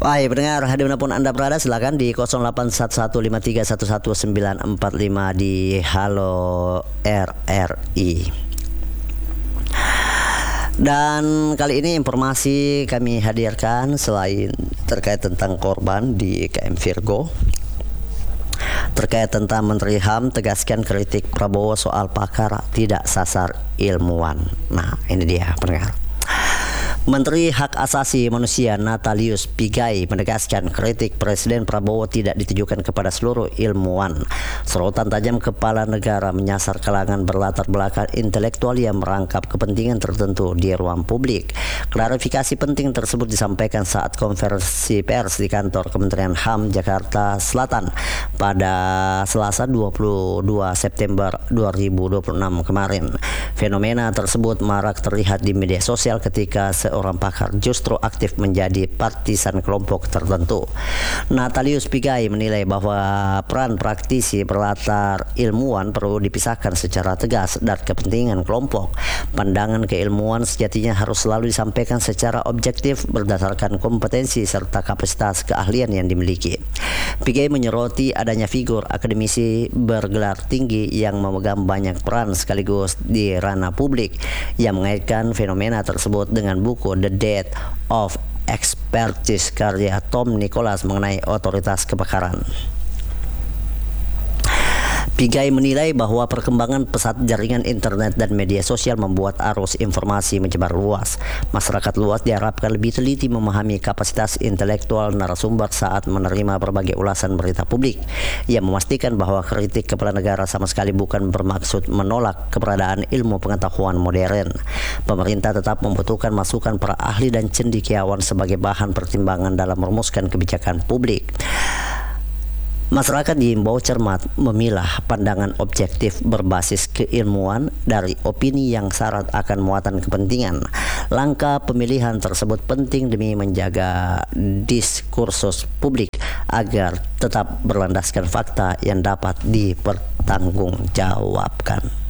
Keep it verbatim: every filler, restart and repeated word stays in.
Baik pendengar, dimanapun Anda berada silakan di nol delapan satu satu lima tiga satu satu sembilan empat lima di Halo R R I. Dan kali ini informasi kami hadirkan selain terkait tentang korban di K M Virgo, terkait tentang Menteri H A M tegaskan kritik Prabowo soal pakar tidak sasar ilmuwan. Nah ini dia pendengar. Menteri Hak Asasi Manusia Natalius Pigai menegaskan kritik Presiden Prabowo tidak ditujukan kepada seluruh ilmuwan. Sorotan tajam kepala negara menyasar kalangan berlatar belakang intelektual yang merangkap kepentingan tertentu di ruang publik. Klarifikasi penting tersebut disampaikan saat konferensi pers di kantor Kementerian H A M Jakarta Selatan pada Selasa dua puluh dua September dua ribu dua puluh enam kemarin. Fenomena tersebut marak terlihat di media sosial ketika orang pakar justru aktif menjadi partisan kelompok tertentu. Natalius Pigai menilai bahwa peran praktisi berlatar ilmuwan perlu dipisahkan secara tegas dari kepentingan kelompok. Pandangan keilmuan sejatinya harus selalu disampaikan secara objektif berdasarkan kompetensi serta kapasitas keahlian yang dimiliki. Pigai menyoroti adanya figur akademisi bergelar tinggi yang memegang banyak peran sekaligus di ranah publik yang mengaitkan fenomena tersebut dengan buku The Death of Expertise karya Tom Nicholas mengenai otoritas kebakaran. Pigai menilai bahwa perkembangan pesat jaringan internet dan media sosial membuat arus informasi menyebar luas. Masyarakat luas diharapkan lebih teliti memahami kapasitas intelektual narasumber saat menerima berbagai ulasan berita publik. Ia memastikan bahwa kritik kepala negara sama sekali bukan bermaksud menolak keberadaan ilmu pengetahuan modern. Pemerintah tetap membutuhkan masukan para ahli dan cendekiawan sebagai bahan pertimbangan dalam merumuskan kebijakan publik. Masyarakat diimbau cermat memilah pandangan objektif berbasis keilmuan dari opini yang syarat akan muatan kepentingan. Langkah pemilihan tersebut penting demi menjaga diskursus publik agar tetap berlandaskan fakta yang dapat dipertanggungjawabkan.